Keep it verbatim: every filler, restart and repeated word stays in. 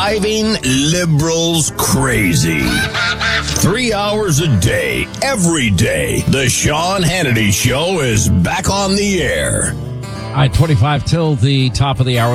driving liberals crazy. Three hours a day, every day, the Sean Hannity Show is back on the air. All right, twenty-five till the top of the hour.